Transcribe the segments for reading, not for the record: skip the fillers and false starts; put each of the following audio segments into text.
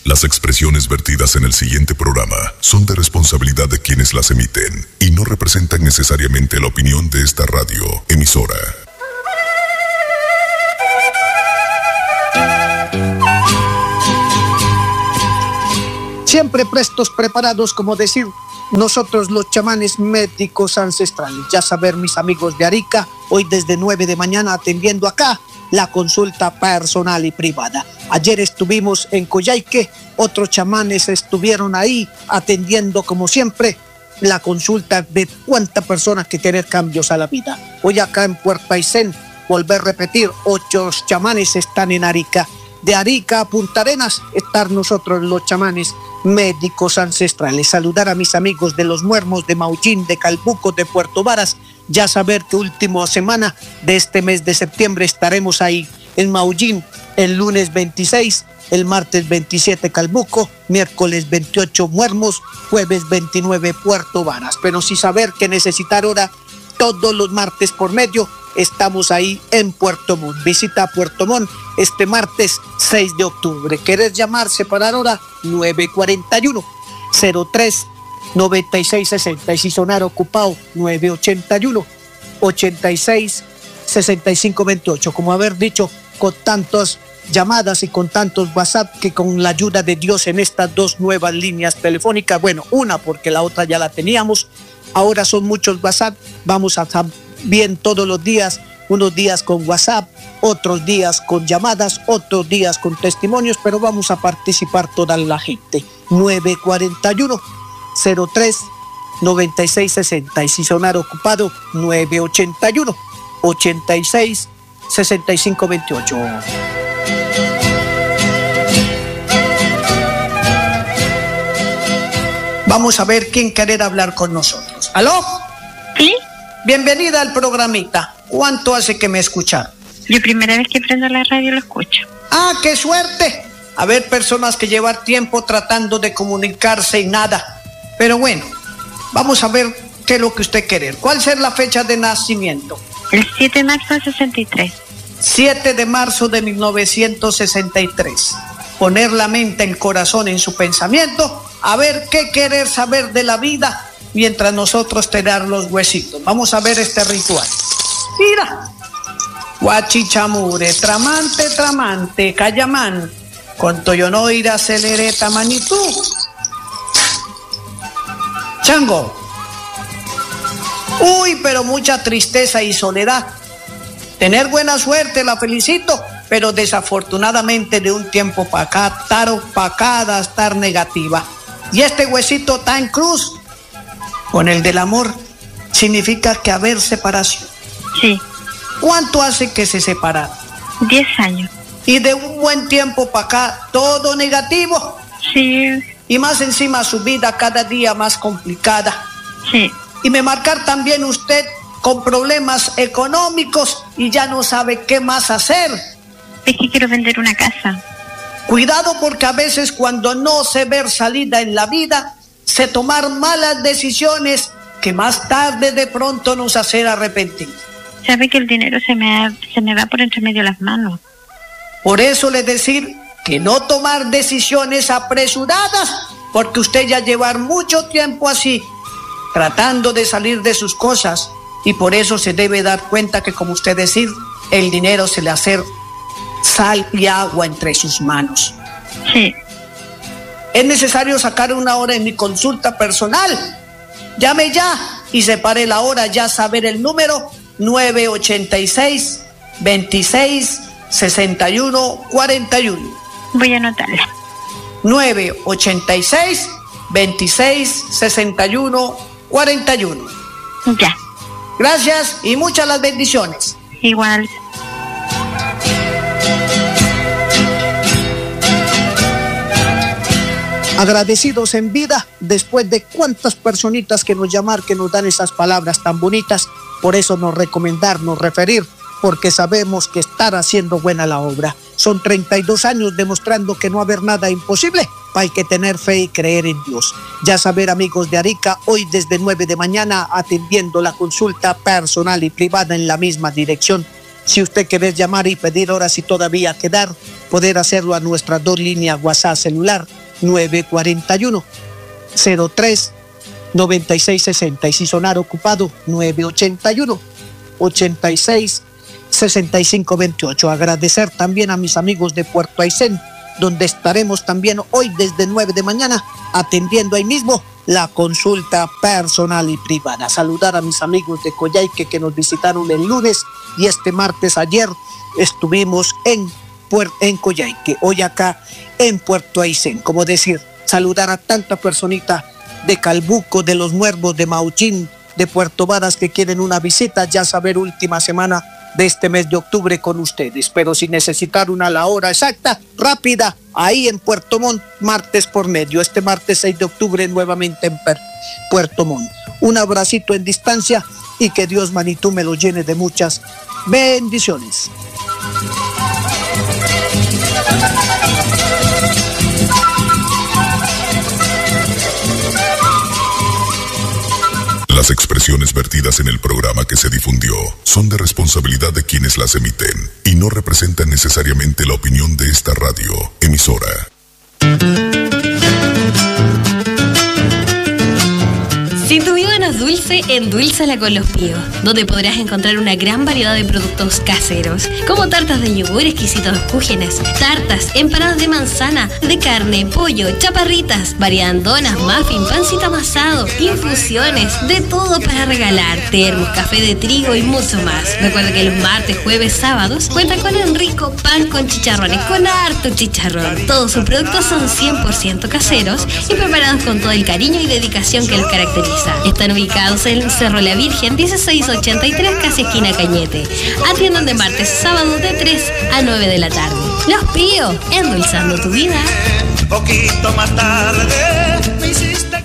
Las expresiones vertidas en el siguiente programa son de responsabilidad de quienes las emiten y no representan necesariamente la opinión de esta radio emisora. Siempre prestos, preparados, como decir nosotros los chamanes médicos ancestrales. Ya saber, mis amigos de Arica, hoy desde 9 de mañana atendiendo acá la consulta personal y privada. Ayer estuvimos en Coyhaique, otros chamanes estuvieron ahí atendiendo como siempre la consulta de cuántas personas que tienen cambios a la vida. Hoy acá en Puerto Aysén, volver a repetir, 8 chamanes están en Arica. De Arica a Punta Arenas, estar nosotros los chamanes médicos ancestrales. Saludar a mis amigos de Los Muermos, de Maullín, de Calbuco, de Puerto Varas. Ya saber que última semana de este mes de septiembre estaremos ahí en Maullín el lunes 26, el martes 27 Calbuco, miércoles 28 Muermos, jueves 29 Puerto Varas. Pero sí saber que necesitar hora todos los martes por medio. Estamos ahí en Puerto Montt. Visita Puerto Montt este martes 6 de octubre. ¿Querés llamar, separar hora? 941-03-9660. Y si sonar ocupado, 981-86-6528. Como haber dicho, con tantas llamadas y con tantos WhatsApp, que con la ayuda de Dios en estas 2 nuevas líneas telefónicas, bueno, una porque la otra ya la teníamos, ahora son muchos WhatsApp, vamos a estar bien todos los días, unos días con WhatsApp, otros días con llamadas, otros días con testimonios, pero vamos a participar toda la gente. 941-03-9660. Y si sonar ocupado, 981-86-6528. Vamos a ver quién quiere hablar con nosotros. ¿Aló? ¿Sí? Bienvenida al programita. ¿Cuánto hace que me escucha? La primera vez que prendo la radio lo escucho. ¡Ah, qué suerte! A ver, personas que llevan tiempo tratando de comunicarse y nada. Pero bueno, vamos a ver qué es lo que usted quiere. ¿Cuál es la fecha de nacimiento? El 7 de marzo del 63. 7 de marzo de 1963. Poner la mente, el corazón en su pensamiento, a ver qué querer saber de la vida mientras nosotros te dar los huesitos. Vamos a ver este ritual. Mira. Guachichamure, tramante, tramante, cayamán, con toyonoira, celereta, manitú. Chango. Uy, pero mucha tristeza y soledad. Tener buena suerte, la felicito, pero desafortunadamente de un tiempo para acá, estar negativa. Y este huesito está en cruz. Con el del amor, significa que haber separación. Sí. ¿Cuánto hace que se separaron? 10 años. Y de un buen tiempo para acá, todo negativo. Sí. Y más encima su vida cada día más complicada. Sí. Y me marcar también usted con problemas económicos y ya no sabe qué más hacer. Es que quiero vender una casa. Cuidado, porque a veces cuando no se ve salida en la vida, se tomar malas decisiones que más tarde de pronto nos hacen arrepentir. Sabe que el dinero se me va por entre medio de las manos. Por eso le decir que no tomar decisiones apresuradas, porque usted ya lleva mucho tiempo así, tratando de salir de sus cosas, y por eso se debe dar cuenta que, como usted decir, el dinero se le hace sal y agua entre sus manos. Sí. Es necesario sacar una hora en mi consulta personal. Llame ya y separe la hora, ya saber el número 986-26-61-41. Voy a anotarla. 986-26-61-41. Ya. Gracias y muchas las bendiciones. Igual. Agradecidos en vida después de cuántas personitas que nos llamar, que nos dan esas palabras tan bonitas. Por eso nos recomendar, nos referir, porque sabemos que estar haciendo buena la obra. Son 32 años demostrando que no haber nada imposible. Hay que tener fe y creer en Dios. Ya saber, amigos de Arica, hoy desde 9 de mañana atendiendo la consulta personal y privada en la misma dirección. Si usted quiere llamar y pedir horas y todavía quedar, poder hacerlo a nuestras 2 líneas WhatsApp celular, 941 03 9660 y si sonar ocupado 981 86 65 28. Agradecer también a mis amigos de Puerto Aysén, donde estaremos también hoy desde 9 de mañana atendiendo ahí mismo la consulta personal y privada. Saludar a mis amigos de Coyhaique que nos visitaron el lunes y este martes ayer estuvimos en Coyhaique, hoy acá en Puerto Aysén. Como decir, saludar a tanta personita de Calbuco, de Los Muervos, de Mauchín, de Puerto Varas que quieren una visita, ya saber última semana de este mes de octubre con ustedes, pero si necesitar una la hora exacta, rápida, ahí en Puerto Montt, martes por medio, este martes 6 de octubre nuevamente en Puerto Montt. Un abracito en distancia y que Dios Manitú me lo llene de muchas bendiciones. Las expresiones vertidas en el programa que se difundió son de responsabilidad de quienes las emiten y no representan necesariamente la opinión de esta radio emisora. Si tu vida no es dulce, endúlzala con Los Píos, donde podrás encontrar una gran variedad de productos caseros, como tartas de yogur, exquisitos cúgenes, tartas, empanadas de manzana, de carne, pollo, chaparritas, variandonas, muffin, pancito amasado, infusiones, de todo para regalar, termos, café de trigo y mucho más. Recuerda que los martes, jueves, sábados cuentan con un rico pan con chicharrones, con harto chicharrón. Todos sus productos son 100% caseros y preparados con todo el cariño y dedicación que los caracteriza. Están ubicados en Cerro La Virgen, 1683, casi esquina Cañete. Atiendan de martes a sábado de 3 a 9 de la tarde. Los Píos, endulzando tu vida. Poquito más tarde me hiciste...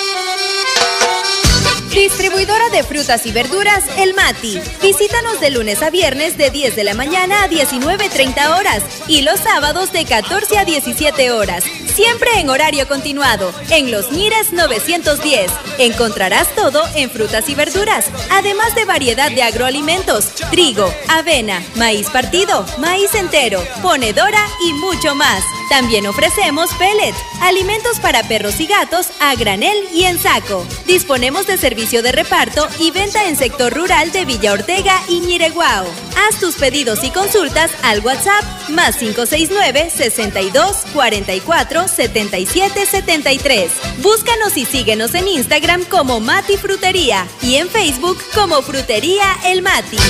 Distribuidora de frutas y verduras, El Mati. Visítanos de lunes a viernes de 10 de la mañana a 19:30 horas y los sábados de 14 a 17 horas. Siempre en horario continuado, en Los Mires 910. Encontrarás todo en frutas y verduras, además de variedad de agroalimentos, trigo, avena, maíz partido, maíz entero, ponedora y mucho más. También ofrecemos pellets, alimentos para perros y gatos a granel y en saco. Disponemos de servicio de reparto y venta en sector rural de Villa Ortega y Ñireguao. Haz tus pedidos y consultas al WhatsApp más 569 62 44 77 73. Búscanos y síguenos en Instagram como Mati Frutería y en Facebook como Frutería El Mati.